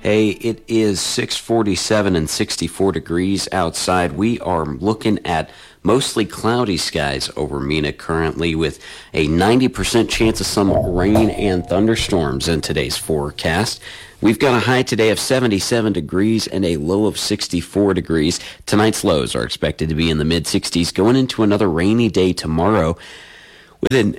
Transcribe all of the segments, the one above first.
Hey, it is 6:47 and 64 degrees outside. We are looking at mostly cloudy skies over Mena currently with a 90% chance of some rain and thunderstorms in today's forecast. We've got a high today of 77 degrees and a low of 64 degrees. Tonight's lows are expected to be in the mid-60s, going into another rainy day tomorrow with an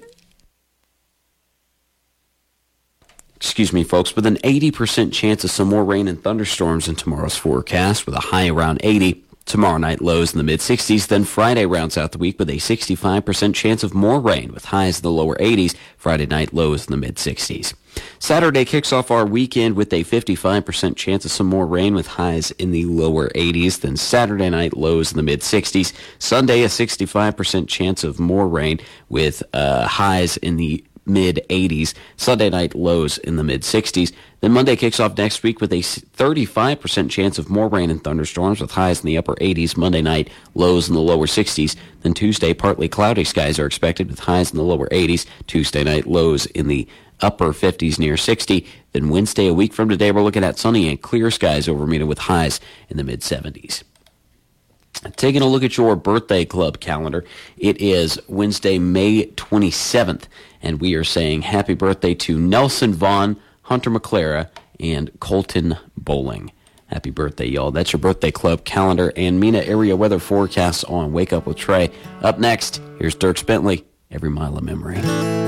with an 80% chance of some more rain and thunderstorms in tomorrow's forecast with a high around 80. Tomorrow night lows in the mid-60s. Then Friday rounds out the week with a 65% chance of more rain with highs in the lower 80s. Friday night lows in the mid-60s. Saturday kicks off our weekend with a 55% chance of some more rain with highs in the lower 80s. Then Saturday night lows in the mid-60s. Sunday a 65% chance of more rain with highs in the mid-80s. Sunday night lows in the mid-60s. Then Monday kicks off next week with a 35% chance of more rain and thunderstorms with highs in the upper 80s. Monday night lows in the lower 60s. Then Tuesday partly cloudy skies are expected with highs in the lower 80s. Tuesday night lows in the upper 50s near 60. Then Wednesday, a week from today, we're looking at sunny and clear skies over Mena with highs in the mid-70s. Taking a look at your birthday club calendar, it is Wednesday, May 27th, and we are saying happy birthday to Nelson Vaughn, Hunter McClara, and Colton Bowling. Happy birthday, y'all. That's your birthday club calendar and Mena area weather forecasts on Wake Up with Trey. Up next, here's Dierks Bentley, Every Mile of Memory.